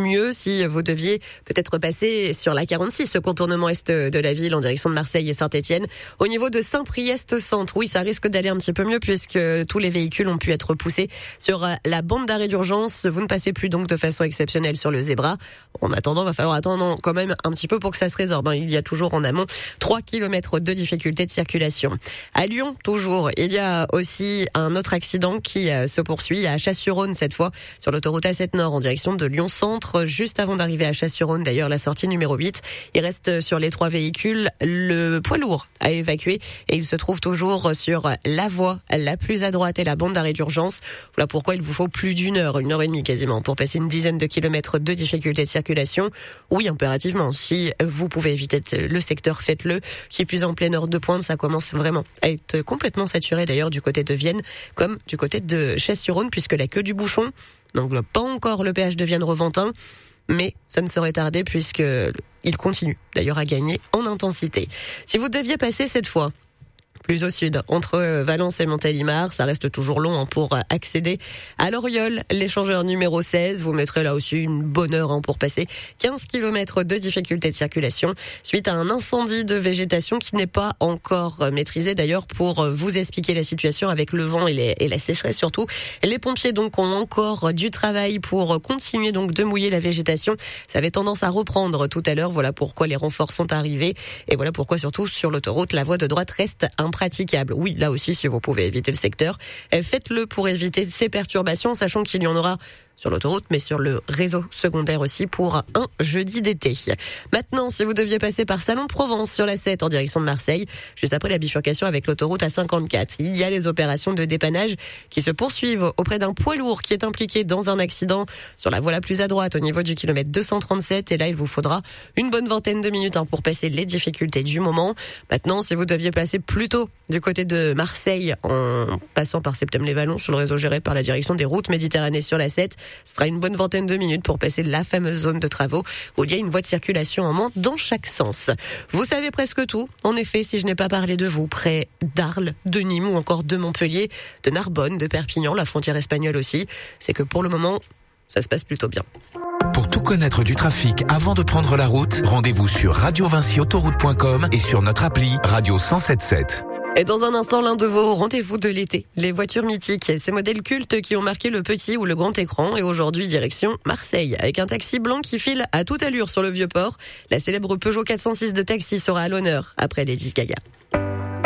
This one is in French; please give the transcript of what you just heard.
mieux si vous deviez peut-être passer sur la 46, ce contournement est de la ville en direction de Marseille et Saint-Etienne. Au niveau de Saint-Priest-Centre, oui, ça risque d'aller un petit peu mieux puisque tous les véhicules ont pu être poussés sur la bande d'arrêt d'urgence. Vous ne passez plus donc de façon exceptionnelle sur le zébra. En attendant, il va falloir attendre quand même un petit peu pour que ça se résorbe. Il y a toujours en amont 3 km de difficulté de circulation. À Lyon, toujours, il y a aussi un autre accident qui se poursuit à Chasse-sur-Rhône cette fois sur l'autoroute A7 Nord en direction de Lyon-Centre. Juste avant d'arriver à Chasse-sur-Rhône, d'ailleurs, la sortie numéro 8. Il reste sur les 3 véhicules le poids lourd à évacuer et il se trouve toujours sur la voie la plus à droite et la bande d'arrêt d'urgence. Voilà pourquoi il vous faut plus d'une heure et demie quasiment pour passer une dizaine de kilomètres de difficulté de circulation. Oui, impérativement, si vous pouvez éviter le secteur, faites-le. Qui plus en pleine heure de pointe, ça commence vraiment à être complètement saturé d'ailleurs du côté de Vienne comme du côté de Chasse-sur-Rhône puisque la queue du bouchon n'englobe pas encore le péage de Vienne-Reventin. Mais ça ne saurait tarder puisque il continue d'ailleurs à gagner en intensité. Si vous deviez passer cette fois plus au sud, entre Valence et Montélimar, ça reste toujours long pour accéder à l'Oriol, l'échangeur numéro 16. Vous mettrez là aussi une bonne heure pour passer 15 km de difficulté de circulation suite à un incendie de végétation qui n'est pas encore maîtrisé. D'ailleurs, pour vous expliquer la situation avec le vent et la sécheresse surtout, les pompiers donc ont encore du travail pour continuer donc de mouiller la végétation. Ça avait tendance à reprendre tout à l'heure. Voilà pourquoi les renforts sont arrivés et voilà pourquoi surtout sur l'autoroute, la voie de droite reste impraticable. Oui, là aussi, si vous pouvez éviter le secteur, faites-le pour éviter ces perturbations, sachant qu'il y en aura sur l'autoroute, mais sur le réseau secondaire aussi pour un jeudi d'été. Maintenant, si vous deviez passer par Salon-de-Provence sur la 7 en direction de Marseille, juste après la bifurcation avec l'autoroute A54, il y a les opérations de dépannage qui se poursuivent auprès d'un poids lourd qui est impliqué dans un accident sur la voie la plus à droite au niveau du kilomètre 237. Et là, il vous faudra une bonne vingtaine de minutes pour passer les difficultés du moment. Maintenant, si vous deviez passer plutôt du côté de Marseille en passant par Septem-les-Vallons sur le réseau géré par la direction des routes Méditerranée sur la 7, ce sera une bonne vingtaine de minutes pour passer la fameuse zone de travaux où il y a une voie de circulation en moins dans chaque sens. Vous savez presque tout. En effet, si je n'ai pas parlé de vous, près d'Arles, de Nîmes ou encore de Montpellier, de Narbonne, de Perpignan, la frontière espagnole aussi, c'est que pour le moment, ça se passe plutôt bien. Pour tout connaître du trafic avant de prendre la route, rendez-vous sur radiovinciautoroute.com et sur notre appli Radio 107.7. Et dans un instant, l'un de vos rendez-vous de l'été, les voitures mythiques, ces modèles cultes qui ont marqué le petit ou le grand écran. Et aujourd'hui, direction Marseille, avec un taxi blanc qui file à toute allure sur le Vieux-Port. La célèbre Peugeot 406 de taxi sera à l'honneur après Lady Gaga.